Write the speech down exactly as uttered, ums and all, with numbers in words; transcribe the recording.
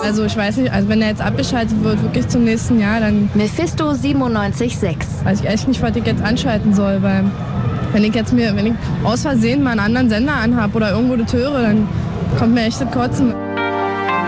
Also ich weiß nicht, also wenn er jetzt abgeschaltet wird, wirklich zum nächsten Jahr, dann Mephisto siebenundneunzig Komma sechs. weiß ich echt nicht, was ich jetzt anschalten soll, weil wenn ich jetzt mir, wenn ich aus Versehen mal einen anderen Sender anhab oder irgendwo das höre, dann kommt mir echt das Kotzen.